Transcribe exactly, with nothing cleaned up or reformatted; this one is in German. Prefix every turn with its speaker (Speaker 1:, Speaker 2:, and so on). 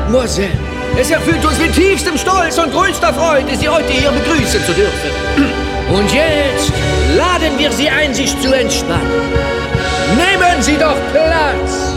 Speaker 1: Mademoiselle, es erfüllt uns mit tiefstem Stolz und größter Freude, Sie heute hier begrüßen zu dürfen. Und jetzt laden wir Sie ein, sich zu entspannen. Nehmen Sie doch Platz!